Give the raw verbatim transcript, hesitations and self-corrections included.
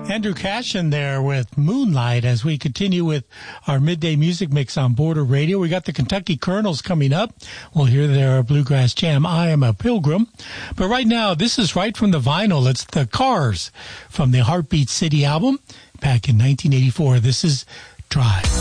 Andrew Cashin there with Moonlight as we continue with our midday music mix on Border Radio. We got the Kentucky Colonels coming up. We'll hear their bluegrass jam, I Am a Pilgrim. But right now, this is right from the vinyl. It's the Cars from the Heartbeat City album back in nineteen eighty-four. This is Drive.